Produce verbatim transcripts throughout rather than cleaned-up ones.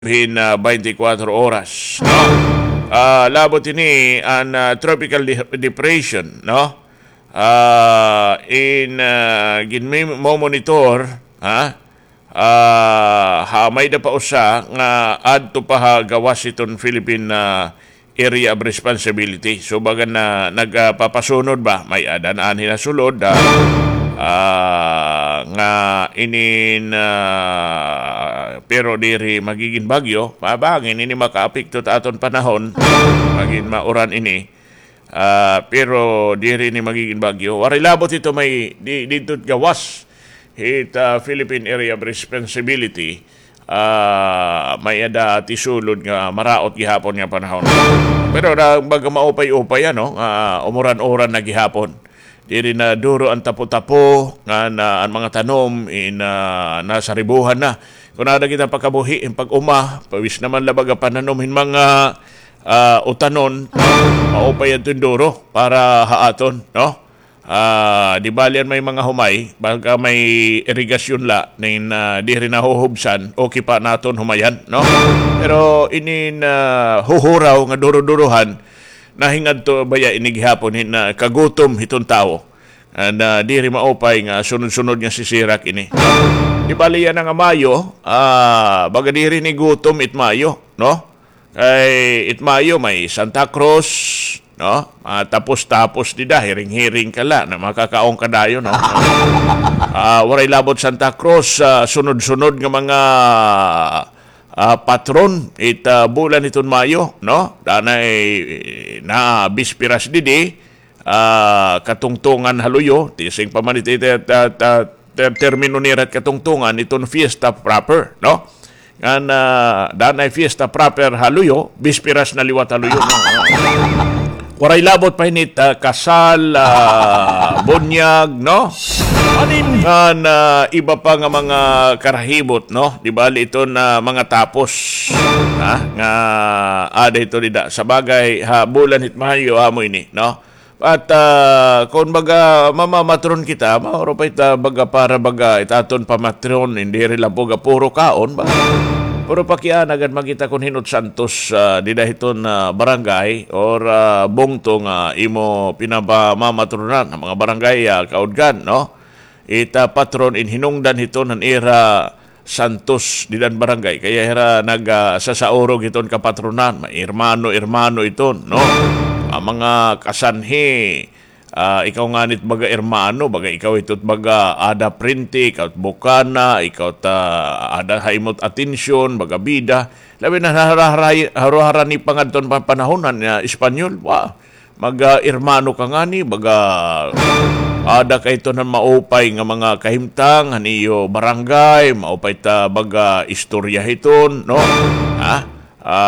hin uh, twenty-four oras, no? Uh, labot ini an uh, tropical de- depression, no? Uh, in uh, ginmi mo monitor, ha? Uh, ha may da pa usa nga adto pa ha gawas iton Philippine uh, Area of Responsibility. So bagan na nagpapasunod ba may adanaan hina sulod uh, uh, nga inin uh, pero diri magiging bagyo, mabangin ini makaapekto ta aton panahon, magin mauran ini. Uh, pero diri ni magiging bagyo. Waray labot ito may di, dito gawas hit uh, Philippine Area of Responsibility. Uh, may ada tisulod nga maraot gihapon nga panahon. Pero na baga maupay-upay ano, uh, umuran-uran na gihapon. Diri na duro ang tapo-tapo nga na ang mga tanom in uh, nasa ribuhan na. Kung nada kita pagkabuhi, yung pag-uma, pawis naman labag pananom hin mga uh, utanon, maupay ang tunduro para haaton, no? Uh, di balian may mga humay, baga may irigasyon la, nin uh, di rin nahuhubsan, okay pa naton humayan, no? Pero inin uh, huhuraw nga duro-duruhan, nahingad to baya inigihapon hin na uh, kagutom hitong tao. And uh, di rin maupay nga sunod-sunod nga sisirak ini. Di bali yan nga Mayo, ah, baga di rin ni gutom it Mayo, no? Ay it Mayo may Santa Cruz, no? Ah, tapos-tapos di da, hiring-hiring ka la, na makakaong kadayo, no? Ah, waray labot Santa Cruz, uh, sunod-sunod nga mga uh, patron, it uh, bulan iton Mayo, no? Danay na bispiras didi, uh, katungtungan haluyo, tising pamanit iti termino nirat katungtungan itong fiesta proper, no? Nga na danay fiesta proper haluyo, bispiras na liwat haluyo, no? Waray labot pa init, uh, kasal, uh, bunyag, no? Anin nga na iba pa nga mga karahibot, no? Di ba ito na mga tapos, ha? Nga ada ito nida. Sa bagay, ha, bulan hit Mayo, hamo ini, no? At uh, kung baga mamamatron kita, mauro pa ita baga para baga itaton pamatron, hindi rin lang baga puro kaon ba? Puro pakian agad magita kung hinot santos uh, di dahiton uh, barangay or uh, bongtong uh, imo pinapamamatronan ng mga barangay uh, kaudgan, no? Ita patron in hinungdan hiton ng era Santos di dan barangay. Kaya hera nag uh, sasaurog iton kapatronan, mairmano-irmano iton, no? Uh, mga kasanhi, uh, ikaw nga nit baga hermano, baga ikaw itot baga ada printi, ikaw bukana, ikaw ta ada haimot atensyon, baga bida. Labi na haruharan ni pangadton panahonan na Espanyol, wa maga hermano ka nga ni, baga ada kay ito na maupay nga mga kahimtang, haniyo barangay, maupay ta baga istorya hiton, no? Ha?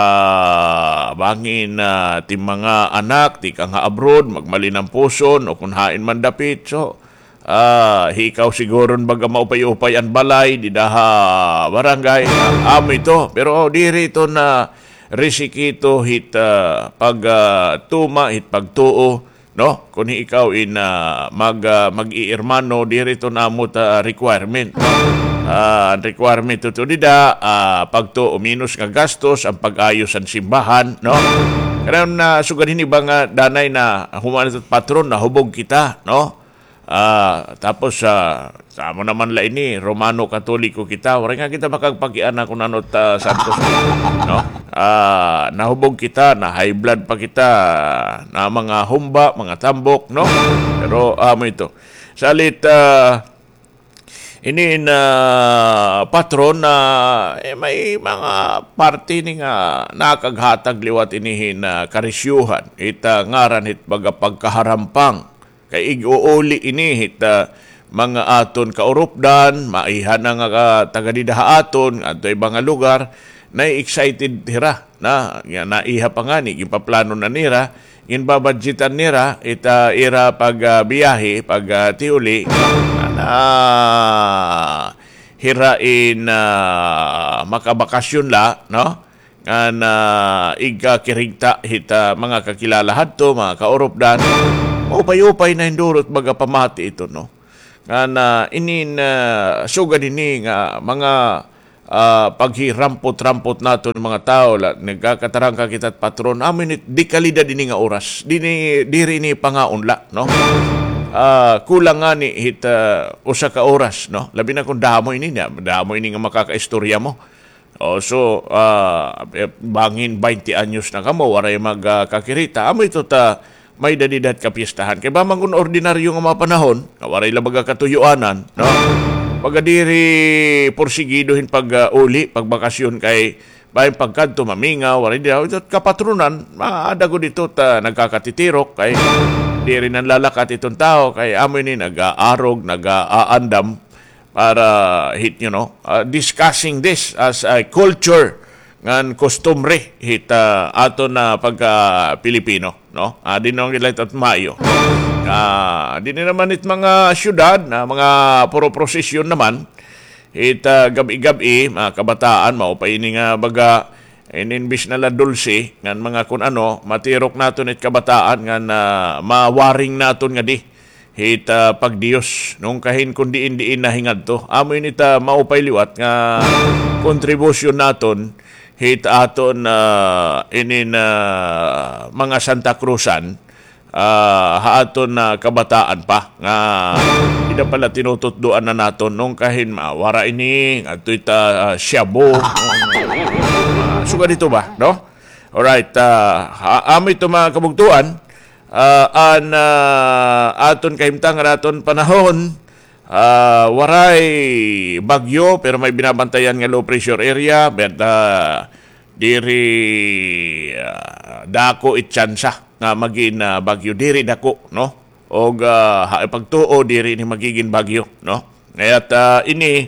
Ah, bangin na uh, ti mga anak ti kang abroad magmalinang puson o kung hain man dapit, so ah, hikaw siguron baga maupay-upay ang balay di daha barangay, uh, amo ito pero oh, diri ito na risikito hit uh, pag uh, tuma hit pagtuo, no? Kung ikaw in uh, mag uh, mag-iirmano diri ito na mo ta requirement, no? Uh, ang requirement ito nida, uh, pagto minus nga gastos, ang pag-ayos ang simbahan, no? Kaya na uh, sugarin iba nga danay na humanit at patron na hubog kita, no? Uh, tapos, uh, samo naman la ini, Romano Katoliko kita, wala nga kita makagpagian na kung ano ta Santos, no? Uh, nahubog kita, na high blood pa kita, na mga humba, mga tambok, no? Pero, amo uh, ito. Salit, uh, ini na uh, patron na uh, eh, may mga party ni nga nakaghatag liwat inihin na uh, karisyuhan ita ngaran hit baga pagkaharampang kay ig-uuli ini hit uh, mga aton kaurupdan maihan na nga uh, taga-didaha aton adto ibang lugar na excited hira na nga naiha pa nga ni gipaplano na nira ginbabadgetan nira ita ira pag uh, biyahe pag uh, tiuli na hirain uh, makabakasyon la, no? Nga na iga kirigta hita mga kakilalahan to, mga kauropdan. Maupay-upay na hindurot baga pamati ito, no? Nga na inin uh, suga dini nga mga uh, paghirampot-rampot naton mga tao, la, nagkakatarang ka kita't patron, amin di kalidad ini nga oras, di, ni, di rin ni pangaunla, no? Uh, kulang nga ni hit uh, usa ka oras, no? Labi na kung damoy ni niya, damoy ni nga makakaistorya mo. Oh, so, uh, bangin twenty anyos na kamo, waray magkakirita. Uh, Amo ito ta, may dadidad kapistahan. Kaya ba mangun ordinaryo nga mga panahon, waray labaga katuyuanan, no? Pagdiri porsigidohin pag uh, uli, pag bakasyon kay bayan pagkanto maminga, waray daw ito kapatronan, maada ko dito ta nagkakatitirok kay di rin ang lalakat itong tao kay amoy ni nag-aarog, nag-aandam para hit, you know, uh, discussing this as a culture ngan costumbre hit uh, ato na pagka Pilipino, no? Uh, di nang ilat at Mayo. Uh, di naman it mga syudad na mga puro prosesyon naman hit uh, gabi-gabi mga kabataan mao pa ini nga baga ininbis na la dulce ngan mga kun ano matirok naton it kabataan ngan uh, mawaring naton nga di hit uh, pagdios nung kahin kun diin-diin na hingad to amo inita maupay liwat nga kontribusyon naton hit aton uh, inin uh, mga Santa Cruzan uh, haaton na uh, kabataan pa nga ida pala tinututduan na naton nung kahin mawara ini ato ita uh, Shabu uh, suga dito ba no alright uh, amo ito mga kabugtuan uh, an uh, aton kahimtang aton panahon uh, waray bagyo pero may binabantayan nga low pressure area but uh, diri uh, dako itsansa nga magin uh, bagyo diri dako no og uh, pagtuo diri ni magiging bagyo no ngayon uh, ini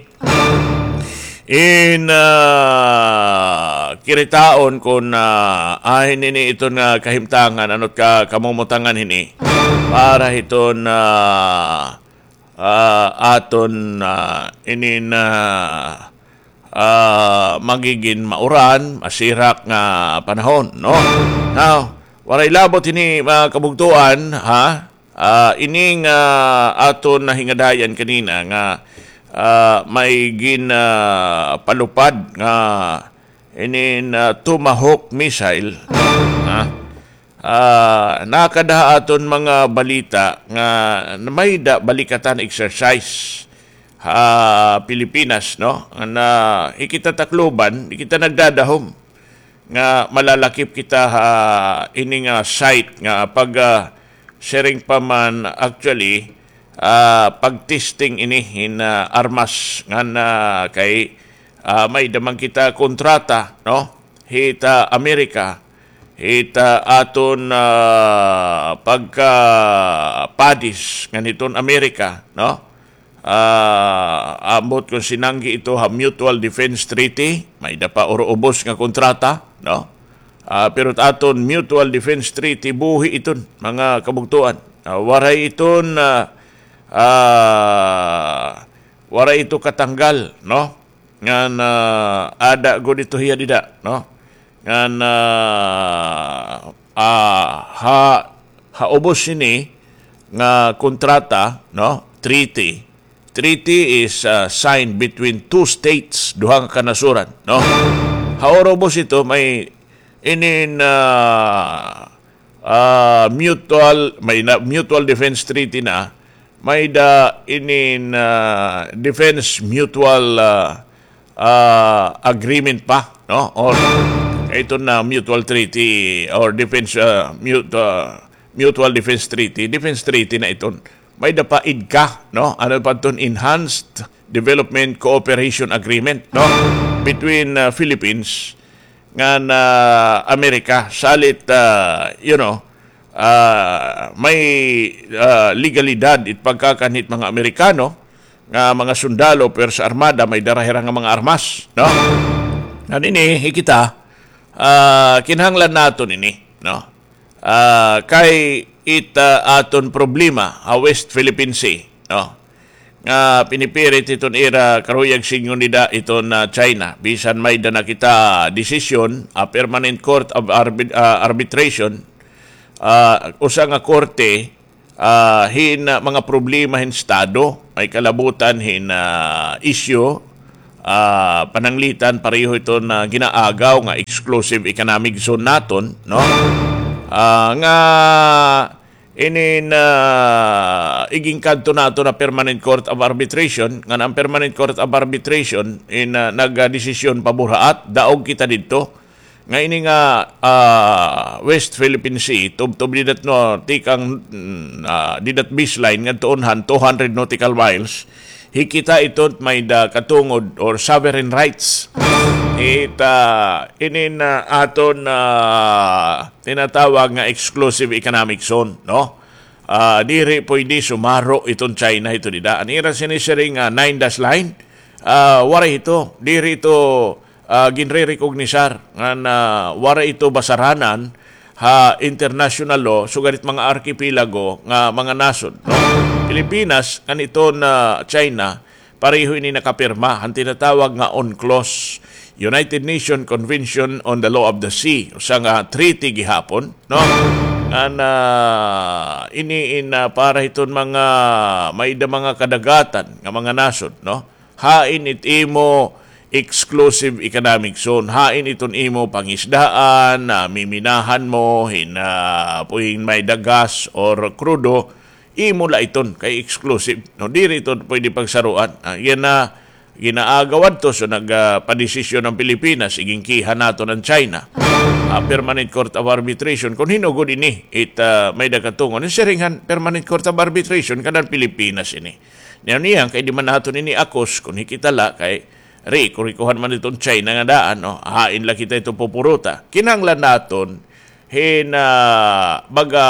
in uh, kiritaon kun uh, ahin ini ito nga kahimtangan anot ka kamumutangan ini para iton uh, uh, aton uh, inin uh, uh, magiging mauran masirak nga panahon no now waray labot ini mga kabugtuan ha uh, ining uh, aton na hingadayan kanina nga uh, may gin uh, palupad nga inin uh, Tomahawk missile ha uh, nakadaha aton mga balita nga may da balikatan exercise uh, Pilipinas no na ikitatakloban ikita nagdadahom nga malalakip kita ha ini nga site nga pag uh, sharing pa man actually uh, pag-testing ini in uh, armas nga na kay uh, may damang kita kontrata no hita Amerika hita aton uh, pagka padis nganiton Amerika no uh, ambot kung sinanggi ito ha Mutual Defense Treaty may dapa oro ubos nga kontrata no uh, pero aton Mutual Defense Treaty buhi iton mga kabugtuan uh, waray iton uh, uh, waray ito katanggal no nga uh, ada go dito hiya dida no nga uh, uh, ha haubos ini nga kontrata no treaty treaty is uh, signed between two states duhang kanasuran no haorobos ito may inin uh, uh, mutual may na, mutual defense treaty na may da inin uh, defense mutual uh, uh, agreement pa no or ito na mutual treaty or defense uh, mut, uh, mutual defense treaty defense treaty na ito may da pa I D C A no ano pa ito enhanced development cooperation agreement no between uh, Philippines nga na Amerika salit uh, you know uh, may uh, legalidad it pagkakanhit mga Amerikano nga mga sundalo pero sa armada may darahira nga mga armas no nga nini hikita uh, kinahanglan nato nini no uh, kay it uh, aton problema a West Philippine Sea no nga pinipirit iton ira karuyag singon nida iton uh, China bisan may da nakita decision a permanent court of arbit, uh, arbitration uh, usa nga korte uh, hin uh, mga problema hin estado may kalabutan hin uh, issue uh, pananglitan pareho ito na ginaagaw nga exclusive economic zone naton, no? Uh, nga inin uh, iging kadto nato na Permanent Court of Arbitration, nga ang Permanent Court of Arbitration in uh, nagdesisyon paburaat daog kita didto nga ini nga uh, West Philippine Sea tubtob didat no tikang uh, didat baseline nga tuunhan two hundred nautical miles hikita ito may da katungod or sovereign rights ita inin uh, aton uh, tinatawag nga exclusive economic zone, no? Uh, diri pwede sumaro itong China ito dida anira sinisiring uh, nine dash line uh, waray ito diri ito uh, ginre-recognisar nga na waray ito basaranan ha international law sugalit mga archipelago nga mga nasod, no? Pilipinas kanito na China pareho ini nakapirma ang tinatawag nga UNCLOS, United Nations Convention on the Law of the Sea, usa nga treaty gihapon, no? An uh, ini in uh, para iton mga may da mga kadagatan nga mga nasod, no? Hain it imo exclusive economic zone, hain iton imo pangisdaan, uh, miminahan mo hin uh, puing may dagas or krudo, imo la iton kay exclusive, no? Diri iton pwede pagsaruan. Uh, yan na uh, ginaagawan to so nagpadesisyon ng Pilipinas iging kiha nato ng China uh, Permanent Court of Arbitration kung hinugod ini it uh, may dakatungon ni siringhan Permanent Court of Arbitration kanan Pilipinas ini niya niya kay di man nato nini akos kung hikitala kay ri kurikuhan man itong China nga daan, no? Hain la kita ito pupuruta kinanglan naton hin uh, baga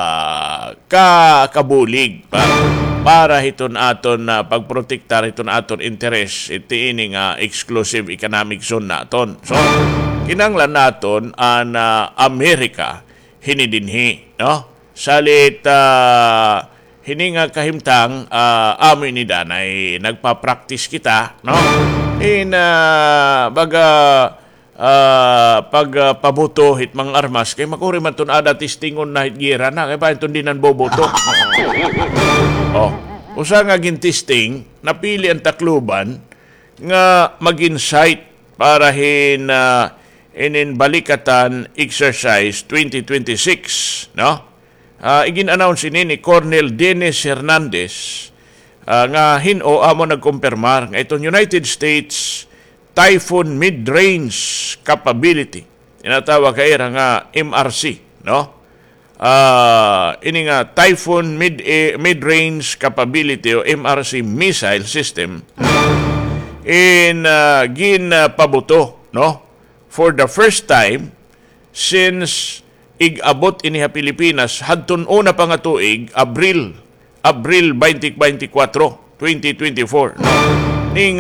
kakabulig pa para hiton aton na uh, pagprotektar hiton aton interes iti ini nga exclusive economic zone naton. So kinanglan naton an uh, Amerika hinidinhi, no? Salit uh, hini nga kahimtang uh, amoy ni danay nagpa-practice kita, no? In uh, baga uh, pag uh, pabuto hit mga armas kay makuri man tun ada tistingon na hit gira na kay pa dinan boboto. Oh, usa nga gintisting napili ang takluban nga mag-incite para hin uh, inin balikatan exercise twenty twenty-six, no? Uh, igin-announce ini ni Colonel Dennis Hernandez uh, nga hin-o amo nagkumpirmar nga itong United States Typhoon Mid-Range Capability, tinatawag kay nga M R C, no? Uh, ini nga Typhoon Mid eh, Mid-Range Capability o M R C missile system in uh, gin uh, pabuto, no? For the first time since ig-abot ini ha Pilipinas hadton una pa nga tuig Abril Abril twenty twenty-four twenty twenty-four, no? Ning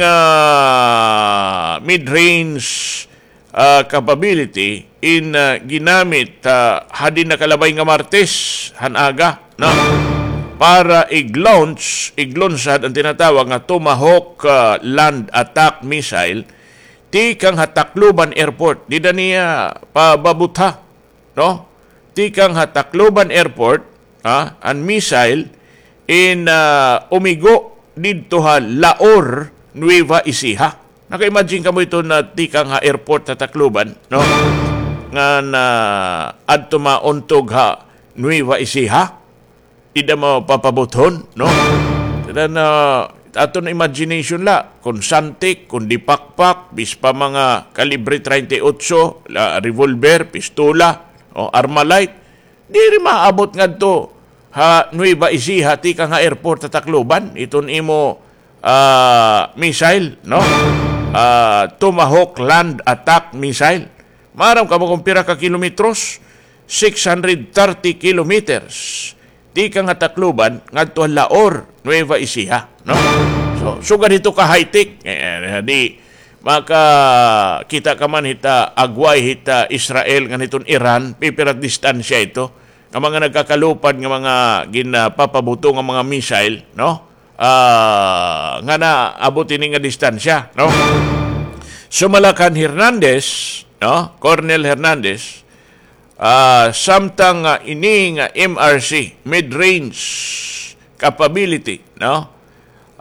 uh, mid-range uh, capability in uh, ginamit uh, hadin na kalabay nga Martes hanaga, no? Para i-launch i-launchad ang tinatawag nga Tomahawk uh, land attack missile ti kang Hatakloban Airport di niya pababutha, no? Ti kang Hatakloban Airport ha, ang missile in uh, umigo didto ha Laor, Nueva Ecija. Naka-imagine ka mo ito na tikang ha airport sa Tacloban, no? Nga na adto mauntog ha Nueva Ecija. Ida mo papabuton, no? Tada na ato na imagination la, kung santik, kung dipakpak, bis pa mga kalibre thirty-eight, la, revolver, pistola, o armalite, di rin maabot nga to ha Nueva Ecija, tikang ha airport sa Tacloban. Iton imo uh, missile, no? Uh, Tomahawk land attack missile. Maram ka mo kung pira ka kilometros, six hundred thirty kilometers. Di ka nga Tacloban, nga to Laor, Nueva Ecija, no? So, so ganito ka high-tech. Eh, di, maka kita ka man hita, agway hita Israel, ganitong Iran, pipirat distansya ito. Nga mga nagkakalupad, nga mga ginapapabuto nga mga missile, no? Uh, nga na abutin nga distansya, no? Sumalakan Hernandez, no? Colonel Hernandez, uh, samtang uh, ini nga M R C, mid-range capability, no?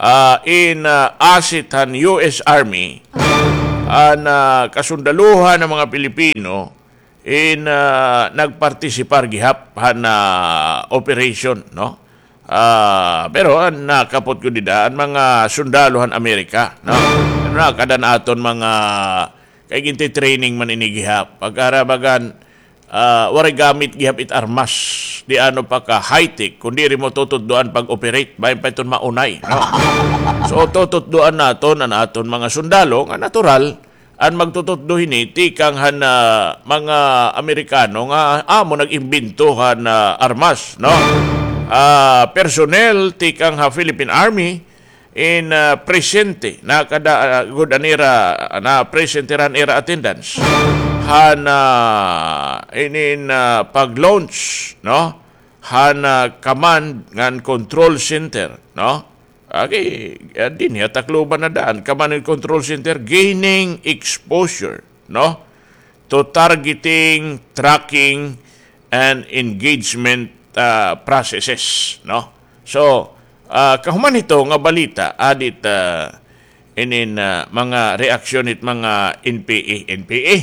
uh, in uh, asset han U S Army an uh, kasundaluhan ng mga Pilipino in uh, nagpartisipar gihap han uh, operation, no? Uh, pero an nakapot ko dida ang mga sundalo han Amerika, no? Na kada naton mga kay ginti training man ini gihap pagarabagan uh, waray gamit gihap it armas di ano pa ka high-tech kundi rin mo tutuddoan pag-operate bayan pa iton maunay, no? So tutuddoan naton ang aton mga sundalo nga natural ang magtutuddo hini tikang han uh, mga Amerikano nga amo nag-imbento han uh, armas, no? Uh, personnel tikang ha Philippine Army in uh, presente na kada uh, good anira na presente ran era attendance han uh, in, in uh, pag-launch, no? Han uh, command ngan control center, no? Okay, uh, din ya takloban na daan command and control center gaining exposure, no? To targeting, tracking and engagement uh, processes, no? So uh, kahuman ito nga balita adit uh, inin uh, mga reaksyon it mga N P A N P A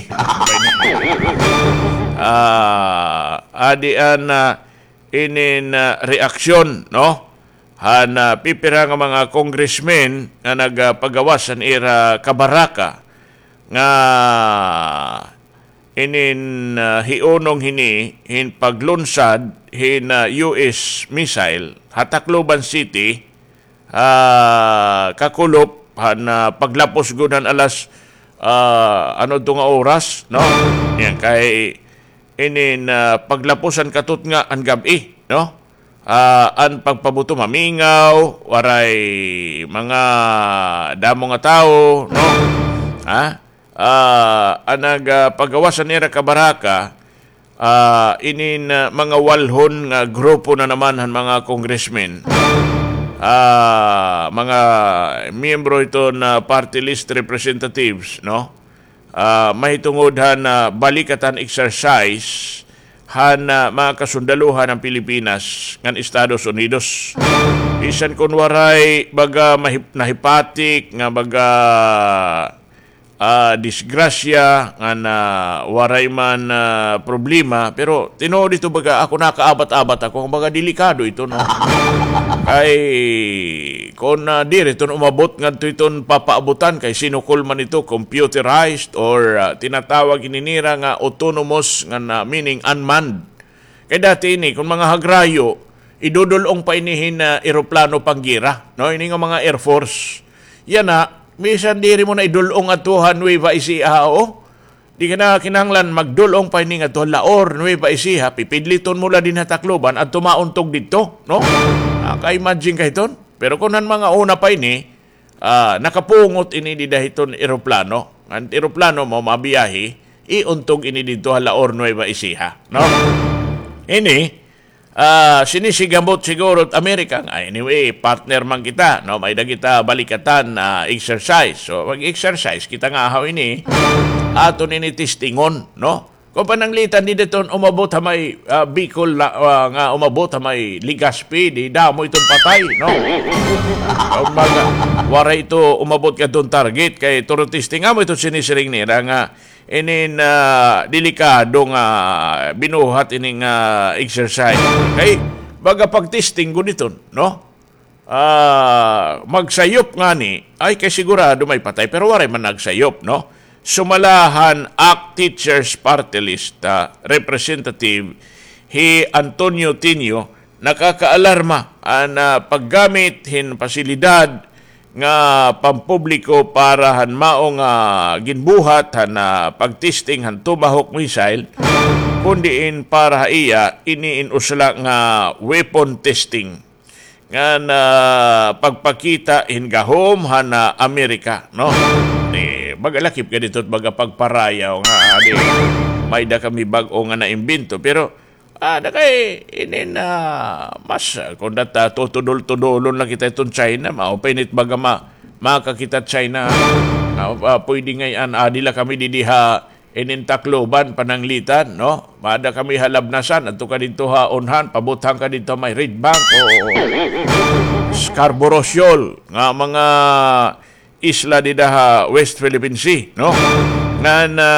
uh, adian uh, inin uh, reaksyon, no? Han uh, pipira nga mga congressmen nga nagpagawasan ira kabaraka nga inin uh, hiunong hini hin paglunsad hin uh, U S missile Hatakloban City uh, kakulop han uh, paglapos gunan alas uh, ano to nga oras, no? Yan kay inin uh, paglaposan katut nga ang gabi, no? Uh, an pagpabuto mamingaw waray mga damo nga tao, no? Ha? Uh, anag uh, pagawasan nira kabaraka uh, inin uh, mga walhon nga grupo na naman han mga congressmen, uh, mga miyembro ito na party list representatives, no? Uh, mahitungod han uh, balikatan exercise han uh, mga kasundaluhan ng Pilipinas ng Estados Unidos. Isan kun waray baga mahip, nahipatik nga baga uh, disgrasya nga na waray man uh, problema, pero tinuod ito baga ako nakaabat-abat ako baga delikado ito, no? Kay kung uh, dire ito umabot nga ito papaabutan kay sinukol man ito computerized or uh, tinatawag ininira nga autonomous nga na meaning unmanned. Kay dati ini kung mga hagrayo idudulong pa inihin na uh, eroplano panggira, no? Ini nga mga Air Force. Yan na misan diri mo na idulong atuhan Nueva Ecija, o di ka na kinahanglan magdulong pa ini nga to Laor Nueva Ecija, pipidliton mo la din Hatakloban at tumauntog dito, no? Ka-imagine ka iton. Pero kung nan mga una pa ini, uh, nakapungot ini di dahiton eroplano. Ang eroplano mo mabiyahe, iuntog ini dito Laor Nueva Ecija, no? Ini, uh, sinisigamot siguro at Amerika. Anyway, partner man kita, no? May da kita balikatan na uh, exercise. So, mag-exercise, kita nga ahaw ini, aton ini testingon, no? Kung pananglitan di dito umabot ha may uh, Bicol na, uh, nga umabot ha may Ligaspi, di damo itong patay, no? Umaga, waray ito umabot ka doon target kay turutisti nga mo ito sinisiring nila nga inin uh, delikado nga binuhat ining uh, exercise. Kay baga pag-testing ko dito, no? Uh, magsayop nga ni, ay kay sigurado may patay, pero waray man nagsayop, no? Sumalahan A C T Teachers Party List uh, Representative hi Antonio Tinio nakakaalarma ang uh, paggamit hin pasilidad nga pampubliko para han maong uh, ginbuhat han uh, pagtesting han Tomahawk missile kundiin para iya iniin usla nga weapon testing nga na pagpakita in gahom han uh, Amerika, no? Eh, bagalakip ka dito at baga pagparayaw nga adi may da kami bag-o nga naimbento, pero ah, da kay inin uh, mas kung data tutudol-tudolon lang kita itong China, maupinit baga ma makakita China, uh, uh, pwede ngayon adila kami didiha inin Tacloban pananglitan, no? Mada kami halabnasan at ka dito ha onhan, pabutang ka dito may Red Bank o Scarborough Shoal nga mga isla di daha West Philippine Sea, no? Nga na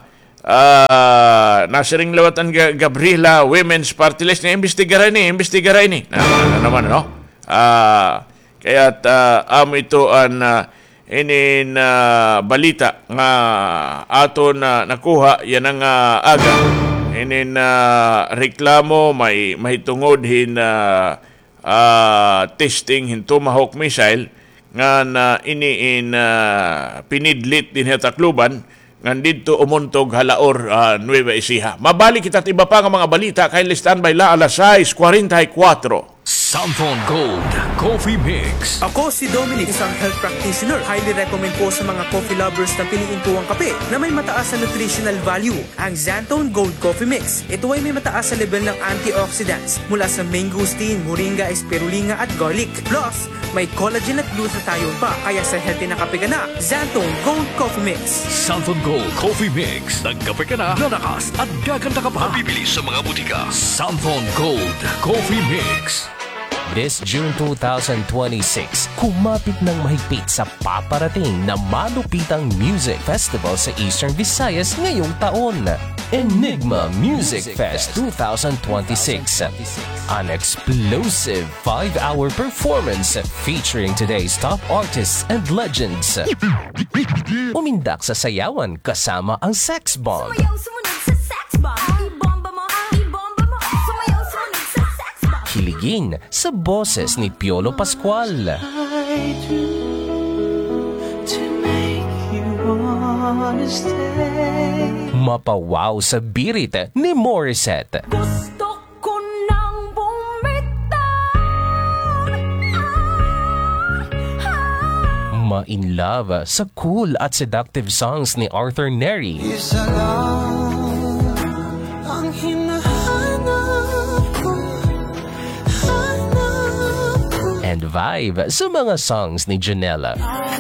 uh, nasiring lawatan Gabriela Women's Party List na imbestigaray ni, imbestigaray ni. Na, na naman, no? Uh, kaya't uh, amo ito ang uh, inin uh, balita nga ato na nakuha yan ang uh, aga. Inin uh, reklamo may mahitungod hin uh, uh, testing hin Tomahawk missile nga na iniin uh, pinidlit din sa Tacloban nga dito umuntog halaor uh, Nueva Ecija. Mabalik kita at iba pa nga mga balita kay listan by la alas sais forty-four. Samphon Gold Coffee Mix. Ako si Dominic, isang health practitioner. Highly recommend po sa mga coffee lovers na piliin po ang kape na may mataas na nutritional value, ang Xanthone Gold Coffee Mix. Ito ay may mataas sa level ng antioxidants mula sa mangosteen, moringa, spirulina at garlic. Plus, may collagen at glutathione pa, kaya sa healthy na kape ka na, Xanthone Gold Coffee Mix. Samphon Gold Coffee Mix. Nagkape ka na, lalakas at gaganda ka pa. Mabibili sa mga butika. Samphon Gold Coffee Mix. This June twenty twenty-six, kumapit ng mahigpit sa paparating na malupitang music festival sa Eastern Visayas ngayong taon. Enigma Music Fest twenty twenty-six. An explosive five-hour performance featuring today's top artists and legends. Umindak sa sayawan kasama ang Sex Bomb. Hiligin sa boses ni Piolo Pascual. Mapawaw sa birit ni Morissette. Gusto ko nang bumitaw. Ma-in love sa cool at seductive songs ni Arthur Neri. Isa lang ang hinahanap ko, hanap ko. And vibe sa mga songs ni Janela.